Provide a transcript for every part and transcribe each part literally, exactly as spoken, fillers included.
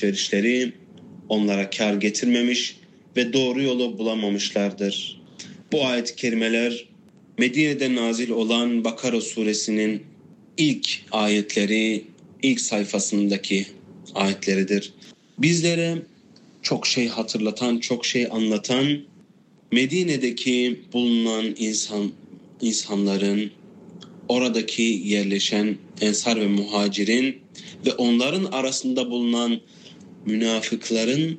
alışverişleri onlara kar getirmemiş ve doğru yolu bulamamışlardır. Bu ayet-i kerimeler Medine'de nazil olan Bakara suresinin ilk ayetleri, ilk sayfasındaki ayetleridir. Bizlere çok şey hatırlatan, çok şey anlatan, Medine'deki bulunan insan insanların, oradaki yerleşen ensar ve muhacirin ve onların arasında bulunan münafıkların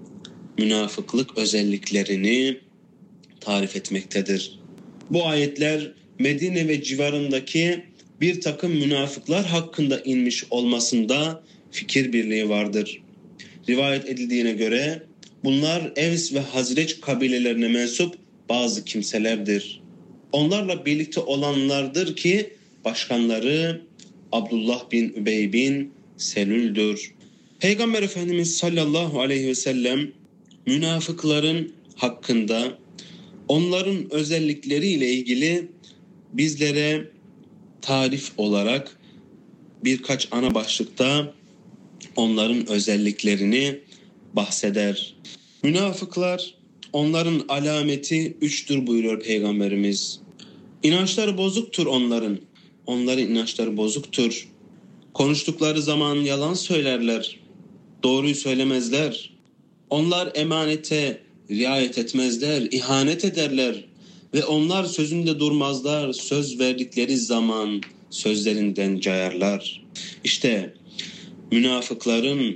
münafıklık özelliklerini tarif etmektedir. Bu ayetler Medine ve civarındaki bir takım münafıklar hakkında inmiş olmasında fikir birliği vardır. Rivayet edildiğine göre bunlar Evs ve Hazreç kabilelerine mensup bazı kimselerdir. Onlarla birlikte olanlardır ki başkanları Abdullah bin Übey bin Selül'dür. Peygamber Efendimiz sallallahu aleyhi ve sellem münafıkların hakkında, onların özellikleriyle ilgili bizlere tarif olarak birkaç ana başlıkta onların özelliklerini bahseder. Münafıklar, onların alameti üçtür buyuruyor Peygamberimiz. İnançları bozuktur onların. Onların inançları bozuktur. Konuştukları zaman yalan söylerler. Doğruyu söylemezler. Onlar emanete riayet etmezler, ihanet ederler. Ve onlar sözünde durmazlar. Söz verdikleri zaman sözlerinden cayarlar. İşte münafıkların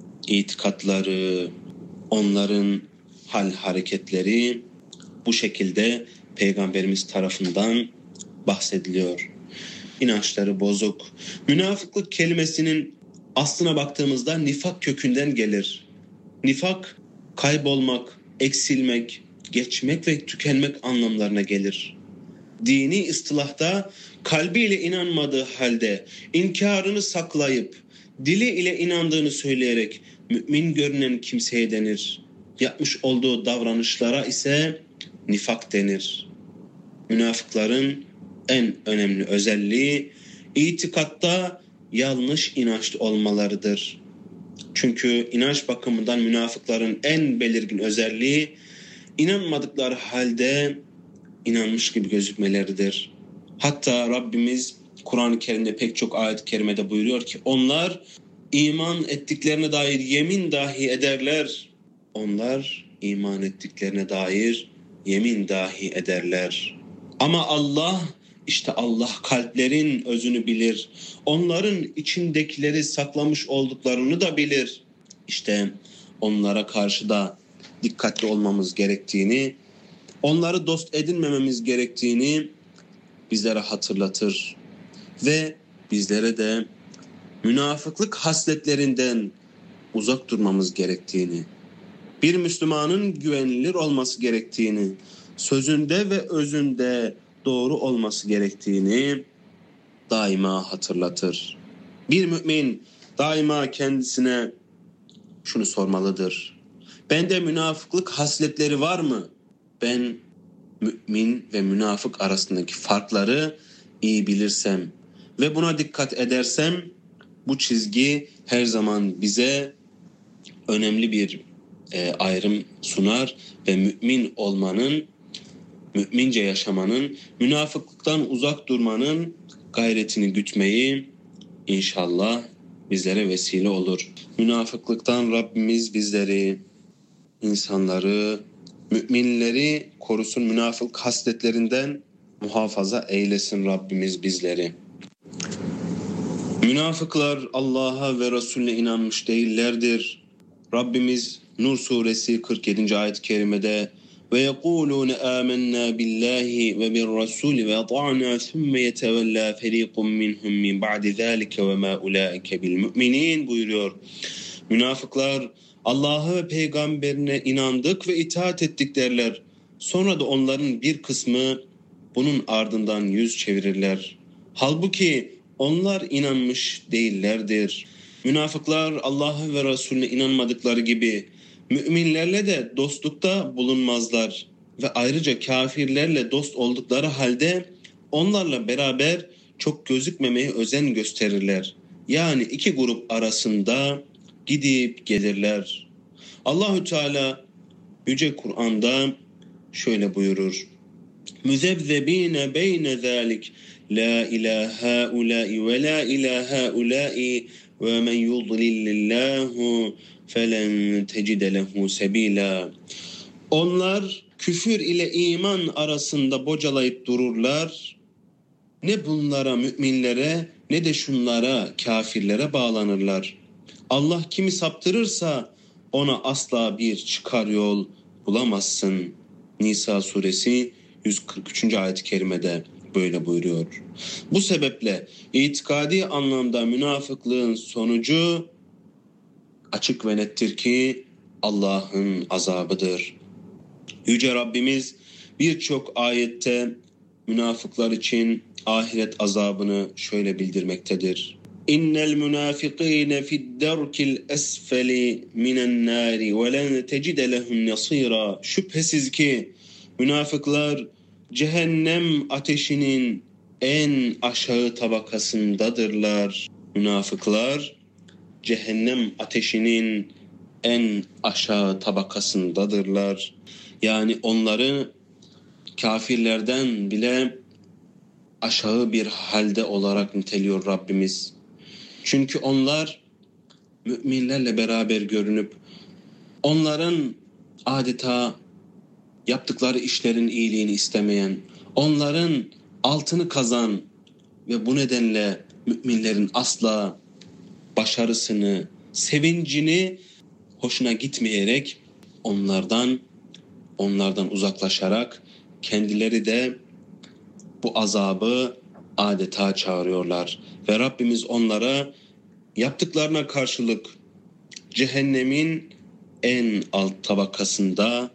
itikatları, onların hal hareketleri bu şekilde Peygamberimiz tarafından bahsediliyor. İnançları bozuk. Münafıklık kelimesinin aslına baktığımızda nifak kökünden gelir. Nifak, kaybolmak, eksilmek, geçmek ve tükenmek anlamlarına gelir. Dini ıstılahta kalbiyle inanmadığı halde inkarını saklayıp dili ile inandığını söyleyerek mümin görünen kimseye denir. Yapmış olduğu davranışlara ise nifak denir. Münafıkların en önemli özelliği itikatta yanlış inançlı olmalarıdır. Çünkü inanç bakımından münafıkların en belirgin özelliği inanmadıkları halde inanmış gibi gözükmeleridir. Hatta Rabbimiz Kur'an-ı Kerim'de pek çok ayet-i kerimede buyuruyor ki onlar iman ettiklerine dair yemin dahi ederler. Onlar iman ettiklerine dair yemin dahi ederler. Ama Allah, işte Allah kalplerin özünü bilir. Onların içindekileri saklamış olduklarını da bilir. İşte onlara karşı da dikkatli olmamız gerektiğini, onları dost edinmememiz gerektiğini bizlere hatırlatır. Ve bizlere de münafıklık hasletlerinden uzak durmamız gerektiğini, bir Müslümanın güvenilir olması gerektiğini, sözünde ve özünde doğru olması gerektiğini daima hatırlatır. Bir mümin daima kendisine şunu sormalıdır: bende münafıklık hasletleri var mı? Ben mümin ve münafık arasındaki farkları iyi bilirsem ve buna dikkat edersem bu çizgi her zaman bize önemli bir e, ayrım sunar ve mümin olmanın, mümince yaşamanın, münafıklıktan uzak durmanın gayretini gütmeyi inşallah bizlere vesile olur. Münafıklıktan Rabbimiz bizleri, insanları, müminleri korusun, münafık hasletlerinden muhafaza eylesin Rabbimiz bizleri. Münafıklar Allah'a ve Resulüne inanmış değillerdir. Rabbimiz Nur suresi kırk yedinci ayet-i kerimede ve yekulune amennâ billahi ve bir rasûli ve ata'nâ thumme yetevellâ ferîkun minhum min ba'di zâlike ve mâ ulâike bil mü'minîn buyuruyor. Münafıklar Allah'a ve peygamberine inandık ve itaat ettik derler. Sonra da onların bir kısmı bunun ardından yüz çevirirler. Halbuki onlar inanmış değillerdir. Münafıklar Allah'a ve Resulüne inanmadıkları gibi müminlerle de dostlukta bulunmazlar ve ayrıca kafirlerle dost oldukları halde onlarla beraber çok gözükmemeye özen gösterirler. Yani iki grup arasında gidip gelirler. Allahü Teala Yüce Kur'an'da şöyle buyurur. Müzebzebine beyne zalik la ilahe ulai ve la ilahe ulai ve men yudlilillahu felen tecide lehu sebila. Onlar küfür ile iman arasında bocalayıp dururlar. Ne bunlara, müminlere, ne de şunlara, kafirlere bağlanırlar. Allah kimi saptırırsa ona asla bir çıkar yol bulamazsın. Nisa suresi yüz kırk üçüncü ayet-i kerimede böyle buyuruyor. Bu sebeple itikadi anlamda münafıklığın sonucu açık ve nettir ki Allah'ın azabıdır. Yüce Rabbimiz birçok ayette münafıklar için ahiret azabını şöyle bildirmektedir. İnnel münafikîne fid-derkil esfeli minen nâri ve len tecide lehum nasîrâ. Şüphesiz ki münafıklar cehennem ateşinin en aşağı tabakasındadırlar. Münafıklar cehennem ateşinin en aşağı tabakasındadırlar. Yani onları kafirlerden bile aşağı bir halde olarak niteliyor Rabbimiz. Çünkü onlar müminlerle beraber görünüp onların adeta yaptıkları işlerin iyiliğini istemeyen, onların altını kazan ve bu nedenle müminlerin asla başarısını, sevincini hoşuna gitmeyerek onlardan onlardan uzaklaşarak kendileri de bu azabı adeta çağırıyorlar. Ve Rabbimiz onlara yaptıklarına karşılık cehennemin en alt tabakasında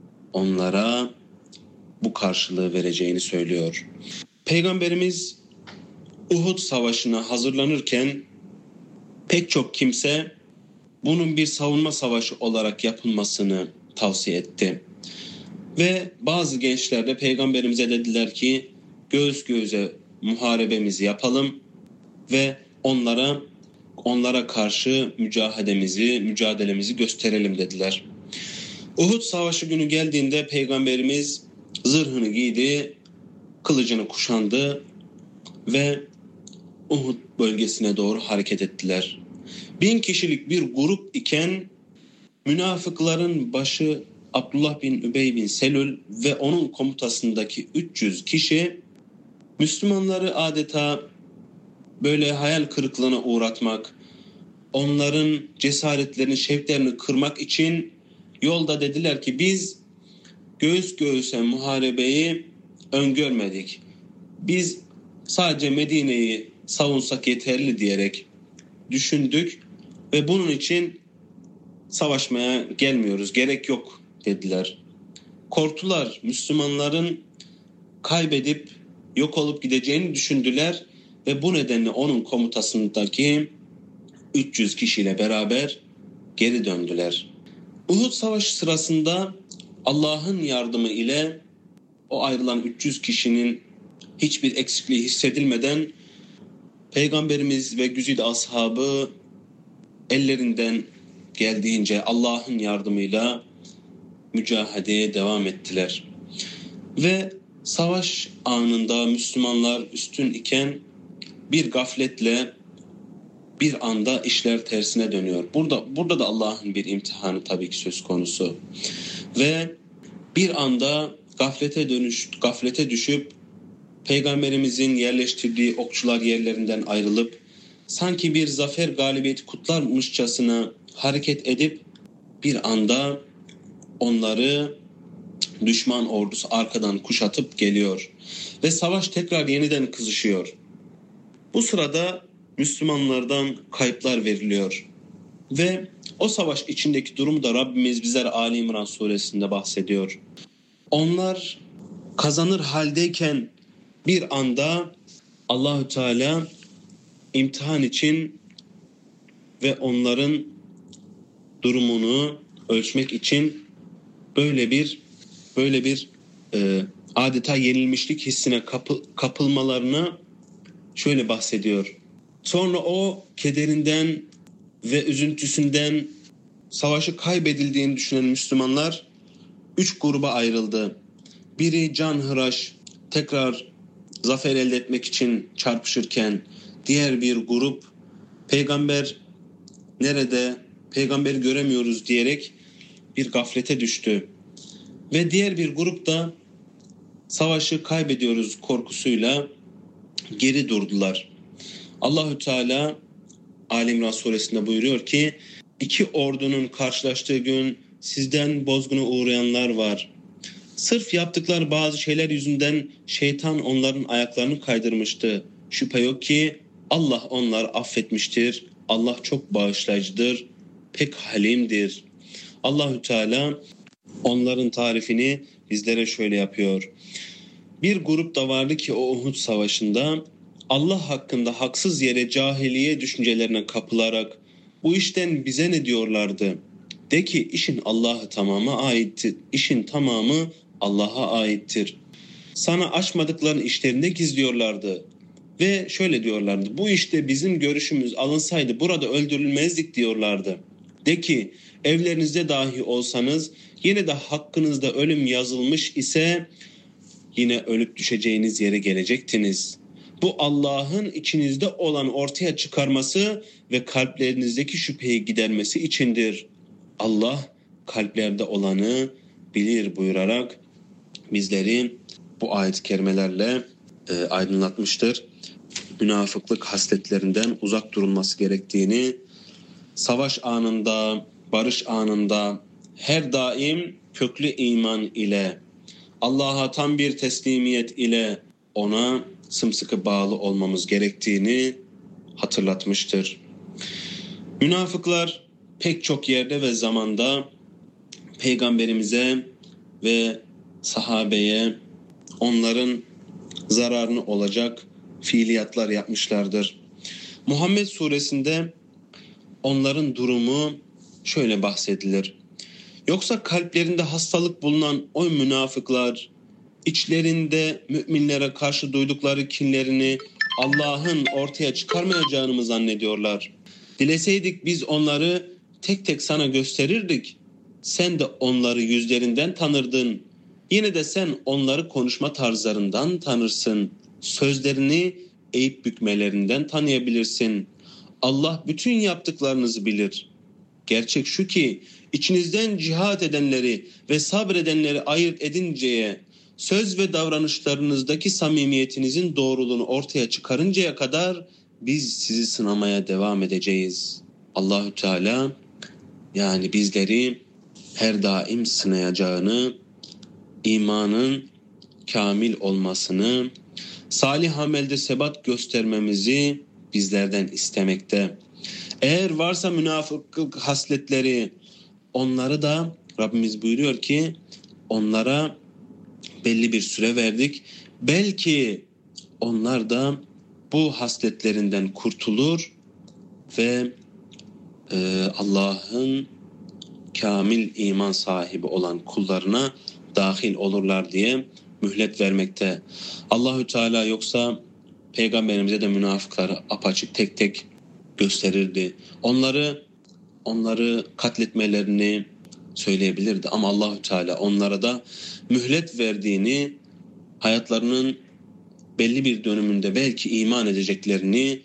onlara bu karşılığı vereceğini söylüyor. Peygamberimiz Uhud Savaşı'na hazırlanırken pek çok kimse bunun bir savunma savaşı olarak yapılmasını tavsiye etti. Ve bazı gençler de Peygamberimize dediler ki göğüs göğüse muharebemizi yapalım ve onlara onlara karşı mücadelemizi, mücadelemizi gösterelim dediler. Uhud Savaşı günü geldiğinde Peygamberimiz zırhını giydi, kılıcını kuşandı ve Uhud bölgesine doğru hareket ettiler. Bin kişilik bir grup iken münafıkların başı Abdullah bin Übey bin Selül ve onun komutasındaki üç yüz kişi Müslümanları adeta böyle hayal kırıklığına uğratmak, onların cesaretlerini, şevklerini kırmak için yolda dediler ki biz göğüs göğüse muharebeyi öngörmedik. Biz sadece Medine'yi savunsak yeterli diyerek düşündük ve bunun için savaşmaya gelmiyoruz, gerek yok dediler. Korktular, Müslümanların kaybedip yok olup gideceğini düşündüler ve bu nedenle onun komutasındaki üç yüz kişiyle beraber geri döndüler. Uhud Savaşı sırasında Allah'ın yardımı ile o ayrılan üç yüz kişinin hiçbir eksikliği hissedilmeden Peygamberimiz ve güzide ashabı ellerinden geldiğince Allah'ın yardımıyla mücadeleye devam ettiler. Ve savaş anında Müslümanlar üstün iken bir gafletle bir anda işler tersine dönüyor. Burada burada da Allah'ın bir imtihanı tabii ki söz konusu. Ve bir anda gaflete dönüş gaflete düşüp Peygamberimizin yerleştirdiği okçular yerlerinden ayrılıp sanki bir zafer galibiyeti kutlarmışçasına hareket edip bir anda onları düşman ordusu arkadan kuşatıp geliyor ve savaş tekrar yeniden kızışıyor. Bu sırada Müslümanlardan kayıplar veriliyor ve o savaş içindeki durumu da Rabbimiz bizlere Ali İmran suresinde bahsediyor. Onlar kazanır haldeyken bir anda Allahü Teala imtihan için ve onların durumunu ölçmek için böyle bir böyle bir e, adeta yenilmişlik hissine kapı, kapılmalarına şöyle bahsediyor. Sonra o kederinden ve üzüntüsünden savaşı kaybedildiğini düşünen Müslümanlar üç gruba ayrıldı. Biri canhıraş tekrar zafer elde etmek için çarpışırken diğer bir grup peygamber nerede, peygamberi göremiyoruz diyerek bir gaflete düştü. Ve diğer bir grup da savaşı kaybediyoruz korkusuyla geri durdular. Allahü Teala Ali İmran suresinde buyuruyor ki iki ordunun karşılaştığı gün sizden bozguna uğrayanlar var. Sırf yaptıkları bazı şeyler yüzünden şeytan onların ayaklarını kaydırmıştı. Şüphe yok ki Allah onları affetmiştir. Allah çok bağışlayıcıdır, pek halimdir. Allahü Teala onların tarifini bizlere şöyle yapıyor. Bir grup da vardı ki o Uhud savaşında Allah hakkında haksız yere cahiliye düşüncelerine kapılarak bu işten bize ne diyorlardı? De ki işin Allah'a tamamı aittir. İşin tamamı Allah'a aittir. Sana açmadıkların işlerinde gizliyorlardı. Ve şöyle diyorlardı. Bu işte bizim görüşümüz alınsaydı burada öldürülmezdik diyorlardı. De ki evlerinizde dahi olsanız yine de hakkınızda ölüm yazılmış ise yine ölüp düşeceğiniz yere gelecektiniz. Bu Allah'ın içinizde olan ortaya çıkarması ve kalplerinizdeki şüpheyi gidermesi içindir. Allah kalplerde olanı bilir buyurarak bizleri bu ayet-i kerimelerle e, aydınlatmıştır. Münafıklık hasletlerinden uzak durulması gerektiğini, savaş anında, barış anında her daim köklü iman ile, Allah'a tam bir teslimiyet ile ona sımsıkı bağlı olmamız gerektiğini hatırlatmıştır. Münafıklar pek çok yerde ve zamanda peygamberimize ve sahabeye onların zararını olacak fiiliyatlar yapmışlardır. Muhammed suresinde onların durumu şöyle bahsedilir. Yoksa kalplerinde hastalık bulunan o münafıklar içlerinde müminlere karşı duydukları kinlerini Allah'ın ortaya çıkarmayacağını mı zannediyorlar? Dileseydik biz onları tek tek sana gösterirdik. Sen de onları yüzlerinden tanırdın. Yine de sen onları konuşma tarzlarından tanırsın. Sözlerini eğip bükmelerinden tanıyabilirsin. Allah bütün yaptıklarınızı bilir. Gerçek şu ki içinizden cihat edenleri ve sabredenleri ayırt edinceye, söz ve davranışlarınızdaki samimiyetinizin doğruluğunu ortaya çıkarıncaya kadar biz sizi sınamaya devam edeceğiz. Allahü Teala yani bizleri her daim sınayacağını, imanın kamil olmasını, salih amelde sebat göstermemizi bizlerden istemekte. Eğer varsa münafıklık hasletleri, onları da Rabbimiz buyuruyor ki onlara belli bir süre verdik. Belki onlar da bu hasletlerinden kurtulur ve e, Allah'ın kamil iman sahibi olan kullarına dahil olurlar diye mühlet vermekte. Allahü Teala yoksa peygamberimize de münafıkları apaçık tek tek gösterirdi. Onları onları katletmelerini söyleyebilirdi ama Allahü Teala onlara da mühlet verdiğini, hayatlarının belli bir dönümünde belki iman edeceklerini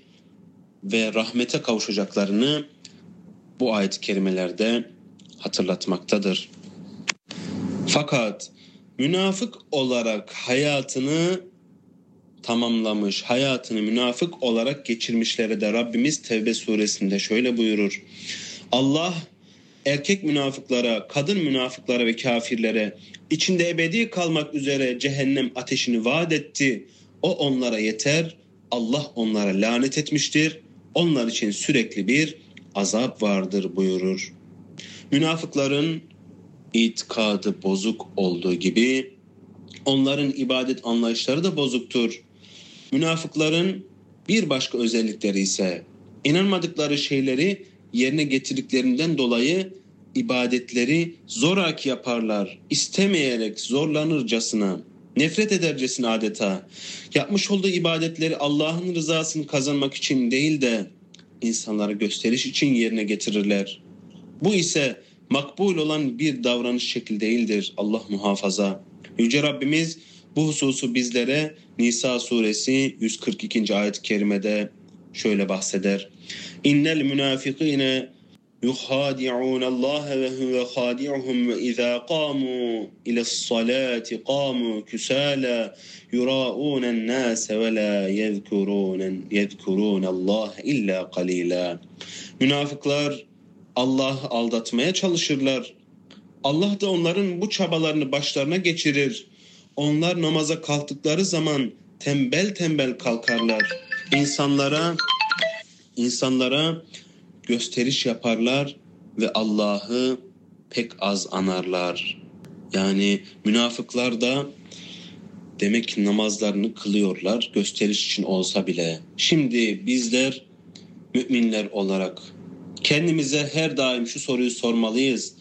ve rahmete kavuşacaklarını bu ayet-i kerimelerde hatırlatmaktadır. Fakat münafık olarak hayatını tamamlamış, hayatını münafık olarak geçirmişlere de Rabbimiz Tevbe suresinde şöyle buyurur. Allah erkek münafıklara, kadın münafıklara ve kafirlere içinde ebedi kalmak üzere cehennem ateşini vaat etti. O onlara yeter. Allah onlara lanet etmiştir. Onlar için sürekli bir azap vardır buyurur. Münafıkların itikadı bozuk olduğu gibi onların ibadet anlayışları da bozuktur. Münafıkların bir başka özellikleri ise inanmadıkları şeyleri yerine getirdiklerinden dolayı ibadetleri zoraki yaparlar. İstemeyerek zorlanırcasına, nefret edercesine adeta. Yapmış olduğu ibadetleri Allah'ın rızasını kazanmak için değil de insanlara gösteriş için yerine getirirler. Bu ise makbul olan bir davranış şekli değildir. Allah muhafaza. Yüce Rabbimiz bu hususu bizlere Nisa suresi yüz kırk ikinci ayet-i kerimede şöyle bahseder. İnnel münafikine yuhadi'un Allah ve huve khadi'uhum ve izâ kâmû ile's-salâti kâmû küsâlâ yurâûnen nâse ve lâ yezkurûnen yezkurûnallâhe illâ qalîlâ. Münafıklar Allah'ı aldatmaya çalışırlar. Allah da onların bu çabalarını başlarına geçirir. Onlar namaza kalktıkları zaman tembel tembel kalkarlar. İnsanlara insanlara gösteriş yaparlar ve Allah'ı pek az anarlar. Yani münafıklar da demek ki namazlarını kılıyorlar, gösteriş için olsa bile. Şimdi bizler müminler olarak kendimize her daim şu soruyu sormalıyız.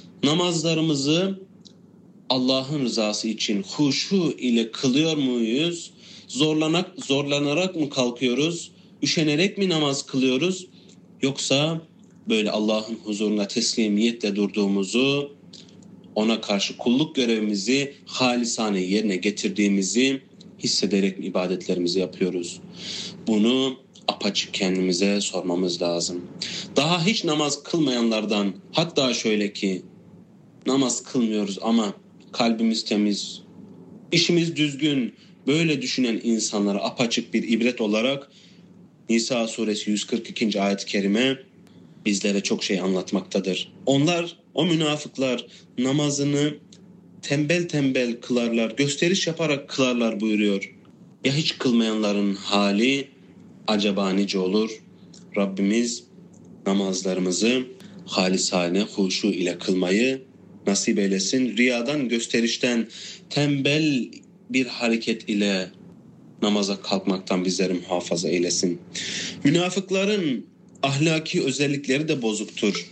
Namazlarımızı Allah'ın rızası için huşu ile kılıyor muyuz? Zorlanak, zorlanarak mı kalkıyoruz? Üşenerek mi namaz kılıyoruz? Yoksa böyle Allah'ın huzuruna teslimiyetle durduğumuzu, ona karşı kulluk görevimizi halisane yerine getirdiğimizi hissederek ibadetlerimizi yapıyoruz. Bunu apaçık kendimize sormamız lazım. Daha hiç namaz kılmayanlardan, hatta şöyle ki namaz kılmıyoruz ama kalbimiz temiz, işimiz düzgün, böyle düşünen insanlara apaçık bir ibret olarak Nisa suresi yüz kırk ikinci ayet-i kerime bizlere çok şey anlatmaktadır. Onlar, o münafıklar namazını tembel tembel kılarlar, gösteriş yaparak kılarlar buyuruyor. Ya hiç kılmayanların hali acaba nice olur? Rabbimiz namazlarımızı halisane, huşu ile kılmayı nasip eylesin. Riyadan, gösterişten, tembel bir hareket ile namaza kalkmaktan bizleri muhafaza eylesin. Münafıkların ahlaki özellikleri de bozuktur.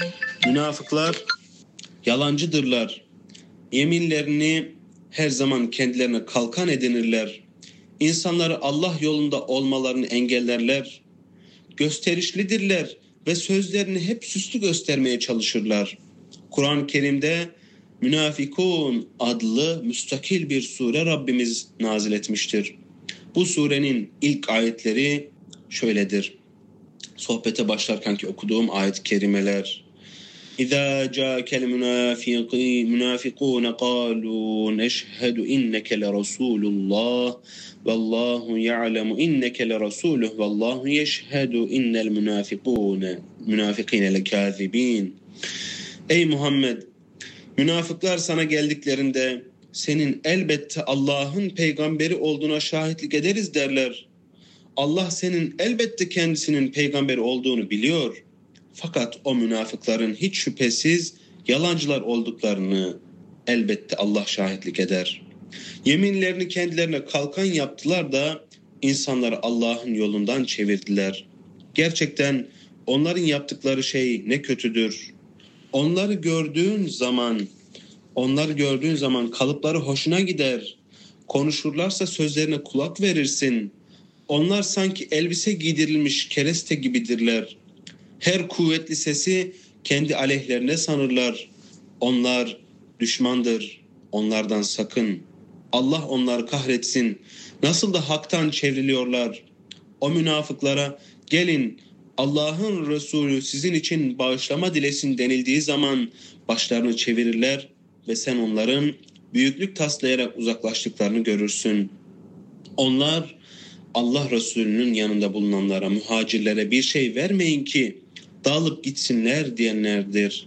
Münafıklar yalancıdırlar. Yeminlerini her zaman kendilerine kalkan edinirler. İnsanları Allah yolunda olmalarını engellerler. Gösterişlidirler ve sözlerini hep süslü göstermeye çalışırlar. Kur'an-ı Kerim'de Münafikun adlı müstakil bir sure Rabbimiz nazil etmiştir. Bu surenin ilk ayetleri şöyledir. Sohbete başlarkenki okuduğum ayet-i kerimeler. İzâ câkel münafikûne qâlû neşhedü inneke le rasûlullah vallahu ya'lemu inneke le rasûluh vallahu yeşhedü innel münafikûne münafikîne lekâzibîn. Ey Muhammed! Münafıklar sana geldiklerinde senin elbette Allah'ın peygamberi olduğuna şahitlik ederiz derler. Allah senin elbette kendisinin peygamberi olduğunu biliyor. Fakat o münafıkların hiç şüphesiz yalancılar olduklarını elbette Allah şahitlik eder. Yeminlerini kendilerine kalkan yaptılar da insanları Allah'ın yolundan çevirdiler. Gerçekten onların yaptıkları şey ne kötüdür. Onları gördüğün zaman, onları gördüğün zaman kalıpları hoşuna gider. Konuşurlarsa sözlerine kulak verirsin. Onlar sanki elbise giydirilmiş kereste gibidirler. Her kuvvetli sesi kendi aleyhlerine sanırlar. Onlar düşmandır. Onlardan sakın. Allah onları kahretsin. Nasıl da haktan çevriliyorlar. O münafıklara gelin Allah'ın Resulü sizin için bağışlama dilesin denildiği zaman başlarını çevirirler ve sen onların büyüklük taslayarak uzaklaştıklarını görürsün. Onlar Allah Resulü'nün yanında bulunanlara, muhacirlere bir şey vermeyin ki dağılıp gitsinler diyenlerdir.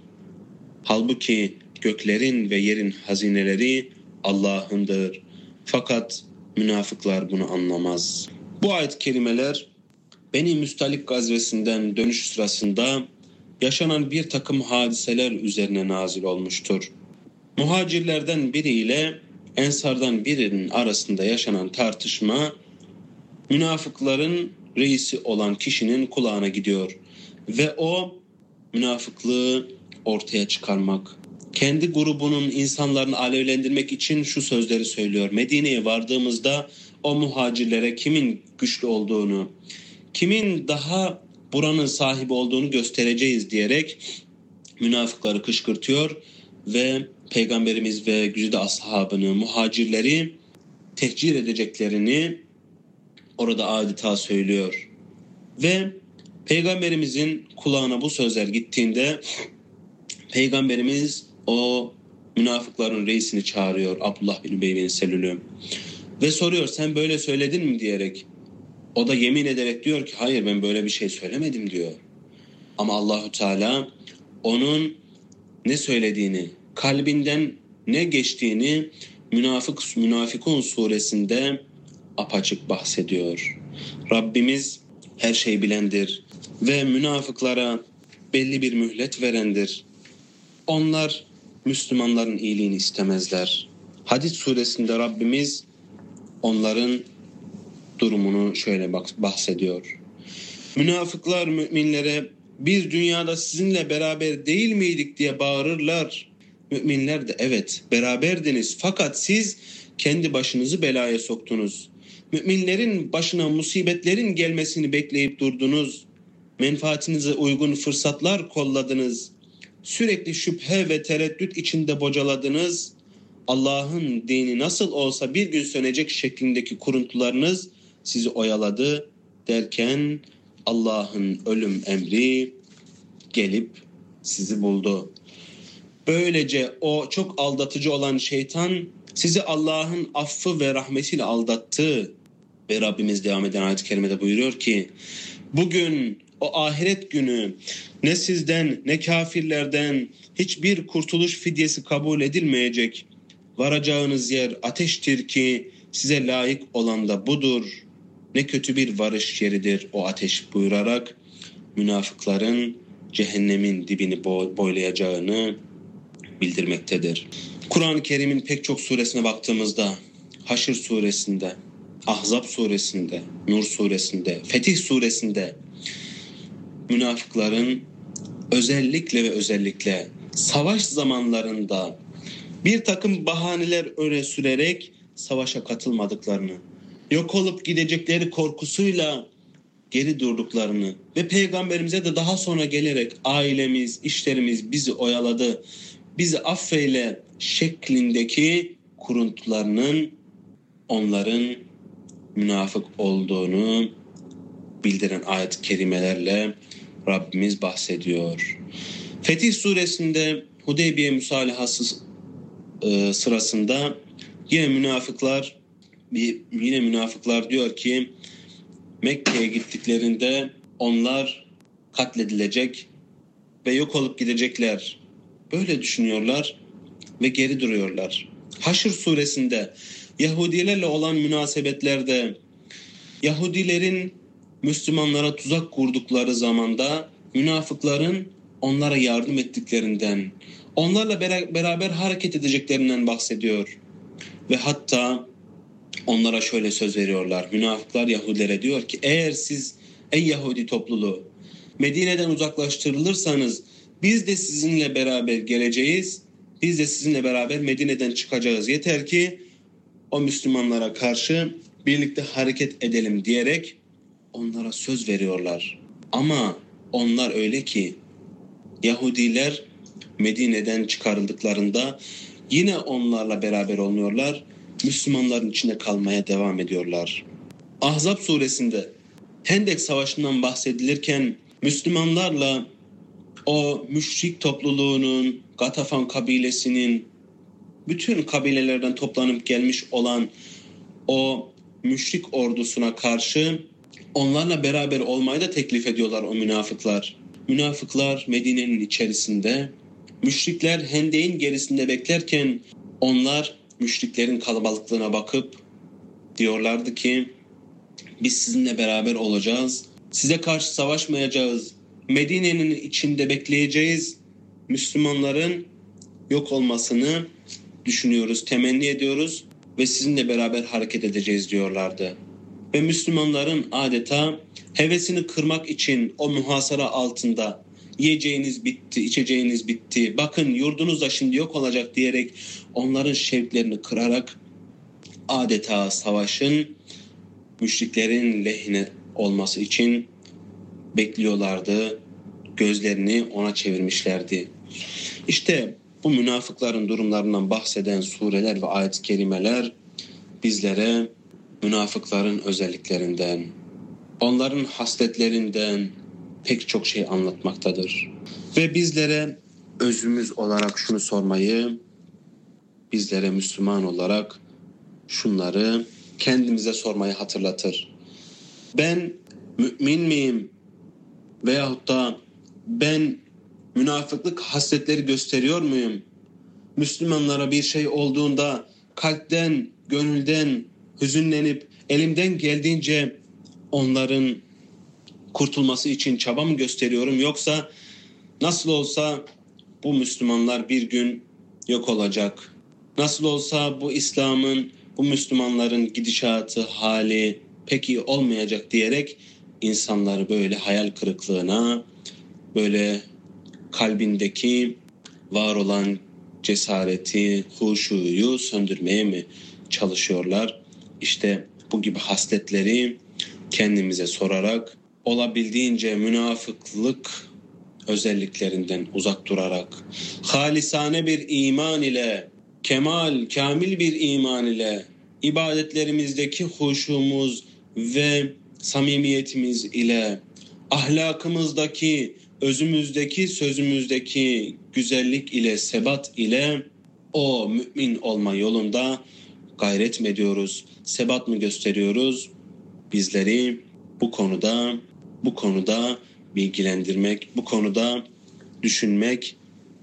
Halbuki göklerin ve yerin hazineleri Allah'ındır. Fakat münafıklar bunu anlamaz. Bu ayet kelimeler Beni Müstalik gazvesinden dönüş sırasında yaşanan bir takım hadiseler üzerine nazil olmuştur. Muhacirlerden biriyle Ensardan birinin arasında yaşanan tartışma münafıkların reisi olan kişinin kulağına gidiyor ve o münafıklığı ortaya çıkarmak, kendi grubunun insanlarını alevlendirmek için şu sözleri söylüyor. Medine'ye vardığımızda o muhacirlere kimin güçlü olduğunu, kimin daha buranın sahibi olduğunu göstereceğiz diyerek münafıkları kışkırtıyor ve Peygamberimiz ve güzide ashabını, muhacirleri tehcir edeceklerini orada adeta söylüyor. Ve Peygamberimizin kulağına bu sözler gittiğinde Peygamberimiz o münafıkların reisini çağırıyor, Abdullah bin Übey bin Selül'ü, ve soruyor, sen böyle söyledin mi diyerek. O da yemin ederek diyor ki hayır, ben böyle bir şey söylemedim diyor. Ama Allahu Teala onun ne söylediğini, kalbinden ne geçtiğini Münafık Münafikun suresinde apaçık bahsediyor. Rabbimiz her şeyi bilendir ve münafıklara belli bir mühlet verendir. Onlar Müslümanların iyiliğini istemezler. Hadid suresinde Rabbimiz onların durumunu şöyle bahsediyor. Münafıklar müminlere biz dünyada sizinle beraber değil miydik diye bağırırlar. Müminler de evet beraberdiniz fakat siz kendi başınızı belaya soktunuz. Müminlerin başına musibetlerin gelmesini bekleyip durdunuz. Menfaatinize uygun fırsatlar kolladınız. Sürekli şüphe ve tereddüt içinde bocaladınız. Allah'ın dini nasıl olsa bir gün sönecek şeklindeki kuruntularınız sizi oyaladı derken Allah'ın ölüm emri gelip sizi buldu. Böylece o çok aldatıcı olan şeytan sizi Allah'ın affı ve rahmetiyle aldattı. Ve Rabbimiz devam eden ayet-i kerimede buyuruyor ki bugün o ahiret günü ne sizden ne kafirlerden hiçbir kurtuluş fidyesi kabul edilmeyecek. Varacağınız yer ateştir ki size layık olan da budur. Ne kötü bir varış yeridir o ateş buyurarak münafıkların cehennemin dibini boylayacağını bildirmektedir. Kur'an-ı Kerim'in pek çok suresine baktığımızda Haşr suresinde, Ahzab suresinde, Nur suresinde, Fetih suresinde münafıkların özellikle ve özellikle savaş zamanlarında bir takım bahaneler öne sürerek savaşa katılmadıklarını, yok olup gidecekleri korkusuyla geri durduklarını ve Peygamberimize de daha sonra gelerek ailemiz, işlerimiz bizi oyaladı, bizi affeyle şeklindeki kuruntularının onların münafık olduğunu bildiren ayet-i kerimelerle Rabbimiz bahsediyor. Fetih suresinde Hudeybiye müsalahası e, sırasında yine münafıklar yine münafıklar diyor ki Mekke'ye gittiklerinde onlar katledilecek ve yok olup gidecekler. Böyle düşünüyorlar ve geri duruyorlar. Haşr suresinde Yahudilerle olan münasebetlerde Yahudilerin Müslümanlara tuzak kurdukları zamanda münafıkların onlara yardım ettiklerinden, onlarla beraber hareket edeceklerinden bahsediyor. Ve hatta onlara şöyle söz veriyorlar. Münafıklar Yahudilere diyor ki eğer siz ey Yahudi topluluğu Medine'den uzaklaştırılırsanız biz de sizinle beraber geleceğiz. Biz de sizinle beraber Medine'den çıkacağız. Yeter ki o Müslümanlara karşı birlikte hareket edelim diyerek onlara söz veriyorlar. Ama onlar öyle ki Yahudiler Medine'den çıkarıldıklarında yine onlarla beraber olmuyorlar. Müslümanların içinde kalmaya devam ediyorlar. Ahzab suresinde Hendek Savaşı'ndan bahsedilirken Müslümanlarla o müşrik topluluğunun, Gatafan kabilesinin, bütün kabilelerden toplanıp gelmiş olan o müşrik ordusuna karşı onlarla beraber olmayı da teklif ediyorlar o münafıklar. Münafıklar Medine'nin içerisinde, müşrikler Hendek'in gerisinde beklerken onlar müşriklerin kalabalıklığına bakıp diyorlardı ki biz sizinle beraber olacağız, size karşı savaşmayacağız, Medine'nin içinde bekleyeceğiz, Müslümanların yok olmasını düşünüyoruz, temenni ediyoruz ve sizinle beraber hareket edeceğiz diyorlardı. Ve Müslümanların adeta hevesini kırmak için o muhasara altında yiyeceğiniz bitti, içeceğiniz bitti, bakın yurdunuz da şimdi yok olacak diyerek onların şevklerini kırarak adeta savaşın müşriklerin lehine olması için bekliyorlardı. Gözlerini ona çevirmişlerdi. İşte bu münafıkların durumlarından bahseden sureler ve ayet-i kerimeler bizlere münafıkların özelliklerinden, onların hasletlerinden pek çok şey anlatmaktadır. Ve bizlere özümüz olarak şunu sormayı, bizlere Müslüman olarak şunları kendimize sormayı hatırlatır. Ben mümin miyim? Veyahut da ben münafıklık hasletleri gösteriyor muyum? Müslümanlara bir şey olduğunda kalpten, gönülden hüzünlenip elimden geldiğince onların kurtulması için çaba mı gösteriyorum? Yoksa nasıl olsa bu Müslümanlar bir gün yok olacak. Nasıl olsa bu İslam'ın, bu Müslümanların gidişatı, hali pek iyi olmayacak diyerek insanları böyle hayal kırıklığına, böyle kalbindeki var olan cesareti, huşuyu söndürmeye mi çalışıyorlar? İşte bu gibi hasletleri kendimize sorarak, olabildiğince münafıklık özelliklerinden uzak durarak, halisane bir iman ile, kemal, kamil bir iman ile, ibadetlerimizdeki huşumuz ve samimiyetimiz ile, ahlakımızdaki, özümüzdeki, sözümüzdeki güzellik ile, sebat ile o mümin olma yolunda gayret mi ediyoruz, sebat mı gösteriyoruz? Bizleri bu konuda, bu konuda bilgilendirmek, bu konuda düşünmek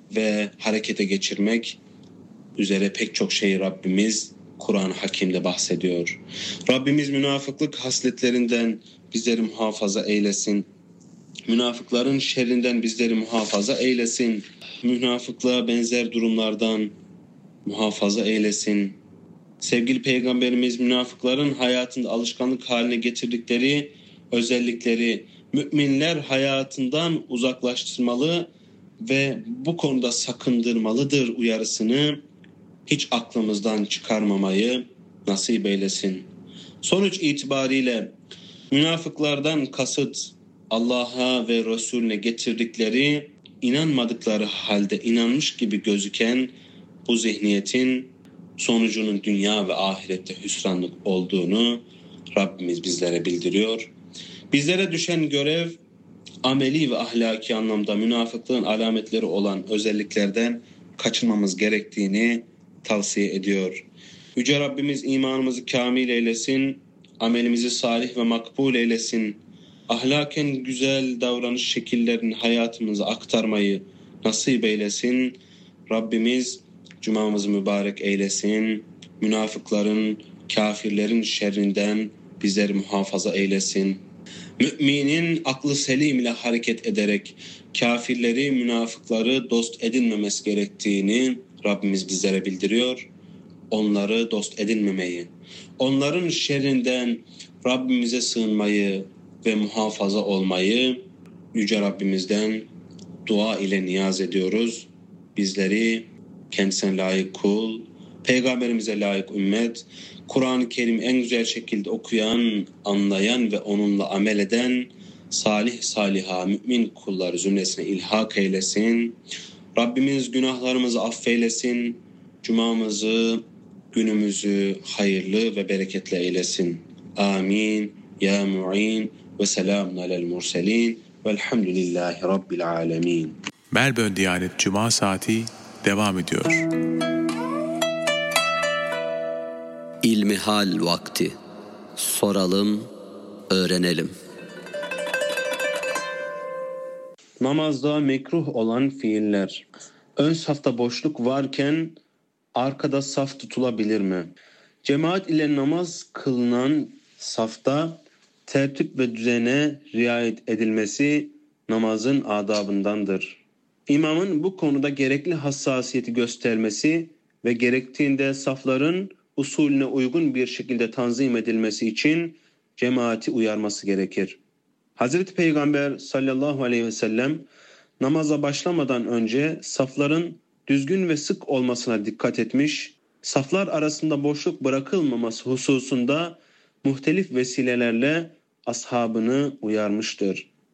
ve harekete geçirmek üzere pek çok şey Rabbimiz Kur'an-ı Hakim'de bahsediyor. Rabbimiz münafıklık hasletlerinden bizleri muhafaza eylesin. Münafıkların şerrinden bizleri muhafaza eylesin. Münafıklığa benzer durumlardan muhafaza eylesin. Sevgili Peygamberimiz münafıkların hayatında alışkanlık haline getirdikleri özellikleri müminler hayatından uzaklaştırmalı ve bu konuda sakındırmalıdır uyarısını hiç aklımızdan çıkarmamayı nasip eylesin. Sonuç itibariyle münafıklardan kasıt Allah'a ve Resulüne getirdikleri, inanmadıkları halde inanmış gibi gözüken bu zihniyetin sonucunun dünya ve ahirette hüsranlık olduğunu Rabbimiz bizlere bildiriyor. Bizlere düşen görev, ameli ve ahlaki anlamda münafıklığın alametleri olan özelliklerden kaçınmamız gerektiğini tavsiye ediyor. Yüce Rabbimiz imanımızı kamil eylesin, amelimizi salih ve makbul eylesin, ahlaken güzel davranış şekillerini hayatımıza aktarmayı nasip eylesin. Rabbimiz cumamızı mübarek eylesin, münafıkların, kafirlerin şerrinden bizleri muhafaza eylesin. Müminin aklı selim ile hareket ederek kafirleri, münafıkları dost edinmemesi gerektiğini Rabbimiz bizlere bildiriyor. Onları dost edinmemeyi, onların şerrinden Rabbimize sığınmayı ve muhafaza olmayı Yüce Rabbimizden dua ile niyaz ediyoruz. Bizleri kendisine layık kul, Peygamberimize layık ümmet, Kur'an-ı Kerim en güzel şekilde okuyan, anlayan ve onunla amel eden salih saliha mümin kulları zümresine ilhak eylesin. Rabbimiz günahlarımızı affeylesin. Cumamızı, günümüzü hayırlı ve bereketli eylesin. Amin. Ya mu'in ve selamun alel murselin velhamdülillahi rabbil alemin. Melbourne Diyanet Cuma Saati devam ediyor. İlmihal vakti. Soralım, öğrenelim. Namazda mekruh olan fiiller. Ön safta boşluk varken arkada saf tutulabilir mi? Cemaat ile namaz kılınan safta tertip ve düzene riayet edilmesi namazın adabındandır. İmamın bu konuda gerekli hassasiyeti göstermesi ve gerektiğinde safların usulüne uygun bir şekilde tanzim edilmesi için cemaati uyarması gerekir. Hazreti Peygamber sallallahu aleyhi ve sellem namaza başlamadan önce safların düzgün ve sık olmasına dikkat etmiş, saflar arasında boşluk bırakılmaması hususunda muhtelif vesilelerle ashabını uyarmıştır.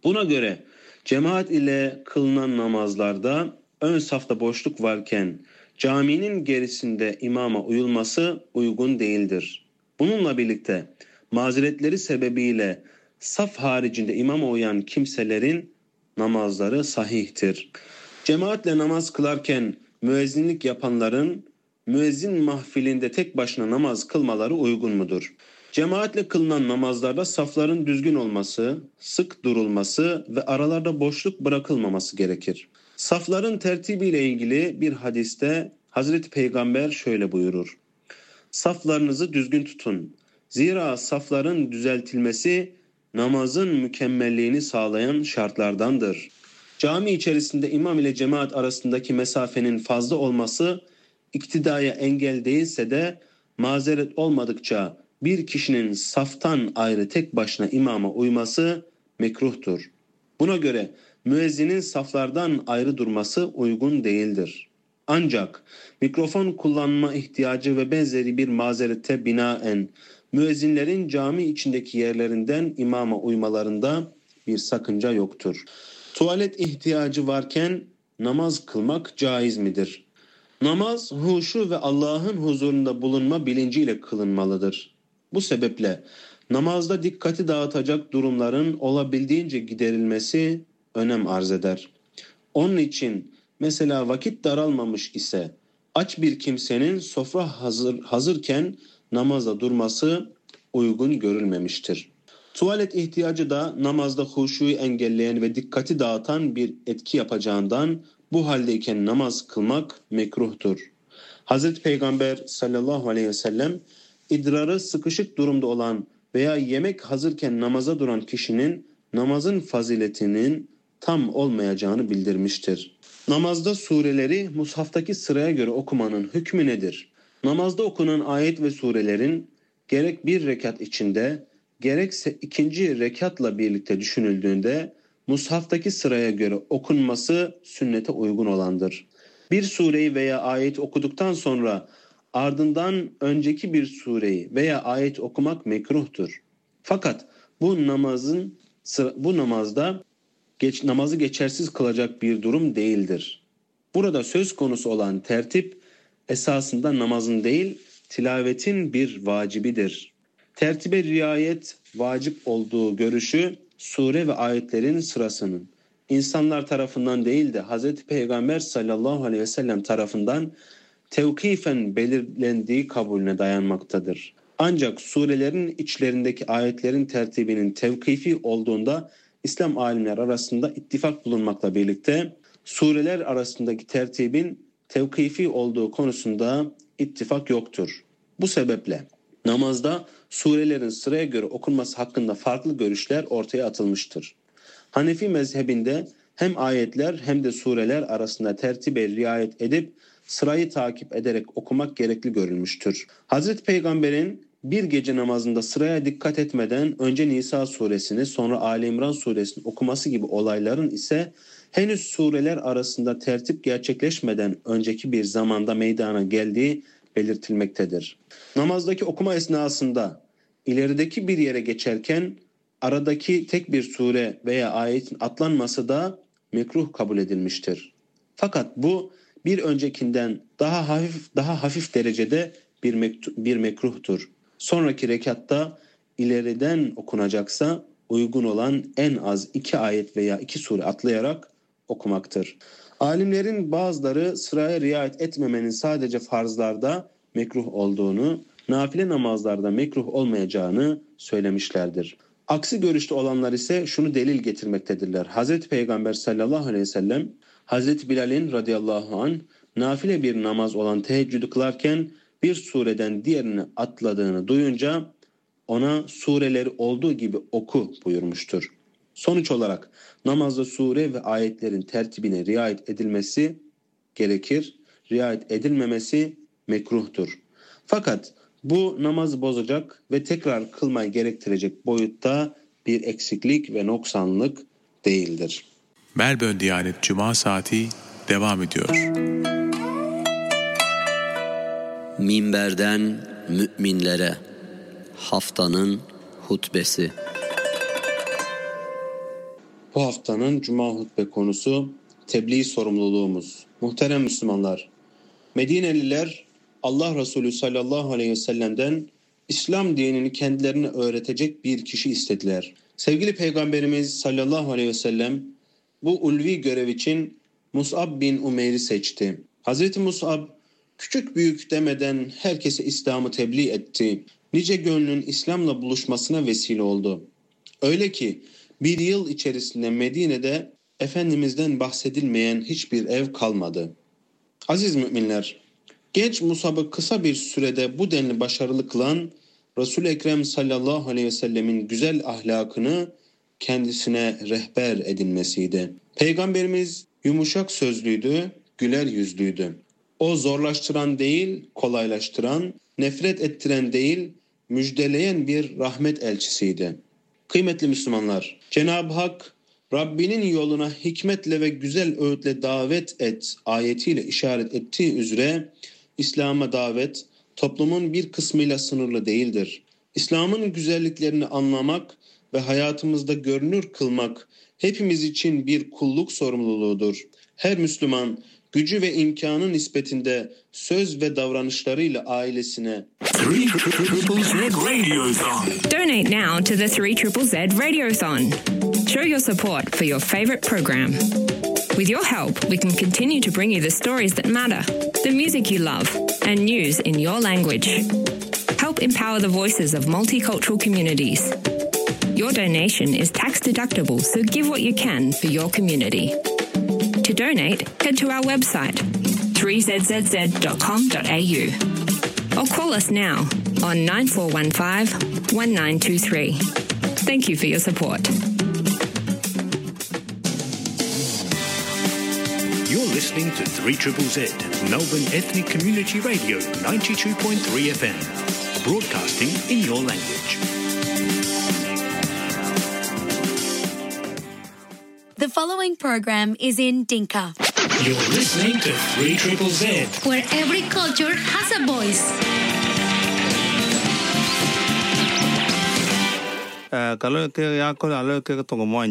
Buna göre cemaat ile kılınan namazlarda ön safta boşluk varken caminin gerisinde imama uyulması uygun değildir. Bununla birlikte mazeretleri sebebiyle saf haricinde imama uyan kimselerin namazları sahihtir. Cemaatle namaz kılarken müezzinlik yapanların müezzin mahfilinde tek başına namaz kılmaları uygun mudur? Cemaatle kılınan namazlarda safların düzgün olması, sık durulması ve aralarda boşluk bırakılmaması gerekir. Safların tertibiyle ilgili bir hadiste Hazreti Peygamber şöyle buyurur: Saflarınızı düzgün tutun. Zira safların düzeltilmesi namazın mükemmelliğini sağlayan şartlardandır. Cami içerisinde imam ile cemaat arasındaki mesafenin fazla olması iktidaya engel değilse de mazeret olmadıkça bir kişinin saftan ayrı tek başına imama uyması mekruhtur. Buna göre müezzinin saflardan ayrı durması uygun değildir. Ancak mikrofon kullanma ihtiyacı ve benzeri bir mazerete binaen müezzinlerin cami içindeki yerlerinden imama uymalarında bir sakınca yoktur. Tuvalet ihtiyacı varken namaz kılmak caiz midir? Namaz huşu ve Allah'ın huzurunda bulunma bilinciyle kılınmalıdır. Bu sebeple namazda dikkati dağıtacak durumların olabildiğince giderilmesi önem arz eder. Onun için mesela vakit daralmamış ise aç bir kimsenin sofra hazır hazırken namaza durması uygun görülmemiştir. Tuvalet ihtiyacı da namazda huşuyu engelleyen ve dikkati dağıtan bir etki yapacağından bu haldeyken namaz kılmak mekruhtur. Hazreti Peygamber sallallahu aleyhi ve sellem idrarı sıkışık durumda olan veya yemek hazırken namaza duran kişinin namazın faziletinin tam olmayacağını bildirmiştir. Namazda sureleri mushaftaki sıraya göre okumanın hükmü nedir? Namazda okunan ayet ve surelerin gerek bir rekat içinde gerekse ikinci rekatla birlikte düşünüldüğünde mushaftaki sıraya göre okunması sünnete uygun olandır. Bir sureyi veya ayet okuduktan sonra ardından önceki bir sureyi veya ayet okumak mekruhtur. Fakat bu namazın bu namazda geç, namazı geçersiz kılacak bir durum değildir. Burada söz konusu olan tertip esasında namazın değil, tilavetin bir vacibidir. Tertibe riayet vacip olduğu görüşü sure ve ayetlerin sırasının insanlar tarafından değil de Hazreti Peygamber sallallahu aleyhi ve sellem tarafından tevkifen belirlendiği kabulüne dayanmaktadır. Ancak surelerin içlerindeki ayetlerin tertibinin tevkifi olduğunda İslam alimler arasında ittifak bulunmakla birlikte sureler arasındaki tertibin tevkifi olduğu konusunda ittifak yoktur. Bu sebeple namazda surelerin sıraya göre okunması hakkında farklı görüşler ortaya atılmıştır. Hanefi mezhebinde hem ayetler hem de sureler arasında tertibe riayet edip sırayı takip ederek okumak gerekli görülmüştür. Hazreti Peygamber'in bir gece namazında sıraya dikkat etmeden önce Nisa suresini sonra Ali İmran suresini okuması gibi olayların ise henüz sureler arasında tertip gerçekleşmeden önceki bir zamanda meydana geldiği belirtilmektedir. Namazdaki okuma esnasında ilerideki bir yere geçerken aradaki tek bir sure veya ayetin atlanması da mekruh kabul edilmiştir. Fakat bu bir öncekinden daha hafif daha hafif derecede bir mektu- bir mekruhtur. Sonraki rekatta ileriden okunacaksa uygun olan en az iki ayet veya iki sure atlayarak okumaktır. Alimlerin bazıları sıraya riayet etmemenin sadece farzlarda mekruh olduğunu, nafile namazlarda mekruh olmayacağını söylemişlerdir. Aksi görüşte olanlar ise şunu delil getirmektedirler. Hazreti Peygamber sallallahu aleyhi ve sellem Hazreti Bilal'in radıyallahu anh nafile bir namaz olan teheccüdü kılarken bir sureden diğerini atladığını duyunca ona sureleri olduğu gibi oku buyurmuştur. Sonuç olarak namazda sure ve ayetlerin tertibine riayet edilmesi gerekir, riayet edilmemesi mekruhtur. Fakat bu namazı bozacak ve tekrar kılmayı gerektirecek boyutta bir eksiklik ve noksanlık değildir. Melbourne Diyanet Cuma Saati devam ediyor. Minberden müminlere haftanın hutbesi. Bu haftanın Cuma hutbe konusu tebliğ sorumluluğumuz. Muhterem Müslümanlar, Medineliler Allah Resulü sallallahu aleyhi ve sellem'den İslam dinini kendilerine öğretecek bir kişi istediler. Sevgili Peygamberimiz sallallahu aleyhi ve sellem bu ulvi görev için Mus'ab bin Umeyr'i seçti. Hazreti Mus'ab küçük büyük demeden herkese İslam'ı tebliğ etti. Nice gönlün İslam'la buluşmasına vesile oldu. Öyle ki bir yıl içerisinde Medine'de Efendimiz'den bahsedilmeyen hiçbir ev kalmadı. Aziz müminler, genç Mus'ab'ı kısa bir sürede bu denli başarılı kılan Resul-i Ekrem sallallahu aleyhi ve sellemin güzel ahlakını kendisine rehber edinmesiydi. Peygamberimiz yumuşak sözlüydü, güler yüzlüydü. O zorlaştıran değil, kolaylaştıran, nefret ettiren değil, müjdeleyen bir rahmet elçisiydi. Kıymetli Müslümanlar, Cenab-ı Hak Rabbinin yoluna hikmetle ve güzel öğütle davet et ayetiyle işaret ettiği üzere İslam'a davet toplumun bir kısmıyla sınırlı değildir. İslam'ın güzelliklerini anlamak ve hayatımızda görünür kılmak hepimiz için bir kulluk sorumluluğudur. Her Müslüman gücü ve imkanı nispetinde söz ve davranışlarıyla ailesine Donate now to the three triple Z Radiothon. Show your support for your favorite program. With your help, we can continue to bring you the stories that matter, the music you love, and news in your language. Help empower the voices of multicultural communities. Your donation is tax deductible, so give what you can for your community. To donate, head to our website, three z z z dot com dot a u, or call us now on nine four one five, one nine two three. Thank you for your support. You're listening to three triple Z, Melbourne Ethnic Community Radio, ninety-two point three F M, broadcasting in your language. The following program is in Dinka. You're listening to three triple Z, where every culture has a voice. Kalau kita ya kalau kalau kita tunggu